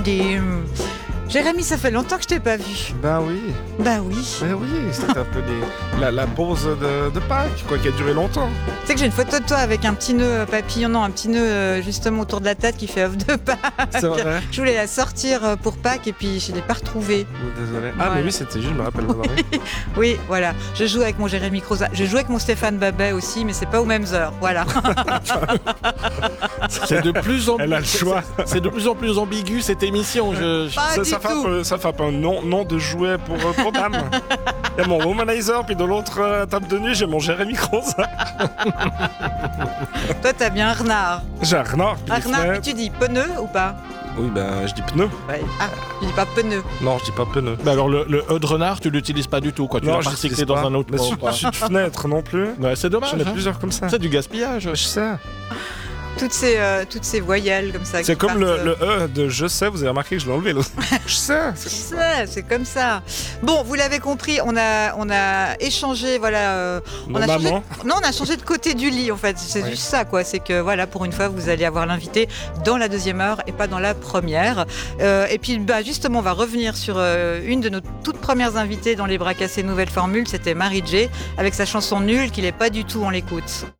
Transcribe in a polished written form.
Dim. Jérémy, ça fait longtemps que je t'ai pas vu. Ben oui. Bah oui. Ben oui, c'était un peu la pause de Pâques, quoi, qui a duré longtemps. Tu sais que j'ai une photo de toi avec un petit nœud papillon, non, un petit nœud justement autour de la tête qui fait œuf de Pâques. C'est vrai. Je voulais la sortir pour Pâques et puis je l'ai pas retrouvée. Oh, désolé. Ah, Voilà. mais oui, c'était juste, je me rappelle. Oui, voilà. Je joue avec mon Jérémy Croza. Je joue avec mon Stéphane Babet aussi, mais c'est pas aux mêmes heures. Voilà. C'est de plus en Elle a le choix. C'est de plus en plus ambigu cette émission. Pas du tout. Ça fait un peu un nom de jouet pour dames. Il y a mon womanizer, puis de l'autre table de nuit, j'ai mon Jérémy Croza. Toi, t'as bien un renard. J'ai un renard. puis des Renard, mais fenêtres. tu dis pneu ou pas? Oui, ben, je dis pneu. Ouais. Ah, tu dis pas pneu. Non, je dis pas pneu. Bah alors le E de renard, tu l'utilises pas du tout, quoi. Tu Non, l'as je pas l'utilise recyclé dans pas. un autre Mais mot, quoi. je suis de fenêtre non plus. Ouais, c'est dommage. J'en ai hein. plusieurs comme ça. C'est du gaspillage. Je sais. Toutes ces voyelles comme ça. C'est qui comme partent, le E de je sais, vous avez remarqué que je l'ai enlevé là. Je sais. Je sais, c'est comme ça. Bon, vous l'avez compris, on a échangé, voilà. Nos on a changé, mamans. non, on a changé de côté du lit, en fait. C'est Ouais. juste ça, quoi. C'est que, voilà, pour une fois, vous allez avoir l'invité dans la deuxième heure et pas dans la première. Et puis, bah, justement, on va revenir sur une de nos toutes premières invitées dans Les Bras Cassés Nouvelle Formule. C'était Marie J avec sa chanson Nulle, qu'il n'est pas du tout, on l'écoute.